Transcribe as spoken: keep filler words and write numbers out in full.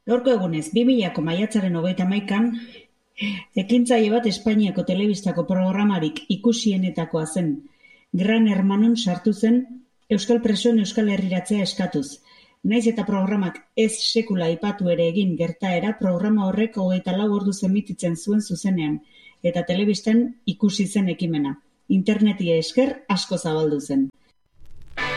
Gaurko egunez, bi milako maiatzaren hogeita hamaikan, ekintzaile bat Espainiako telebistako programarik ikusienetakoa zen. Gran Hermanon sartu zen euskal presoen euskal herriratzea eskatuz. Naiz eta programak ez sekula aipatu ere egin gertaera, programa horrek hogeita lau orduz emititzen zuen zuzenean, eta telebistan ikusi zen ekimena. Interneti esker asko zabaldu zen.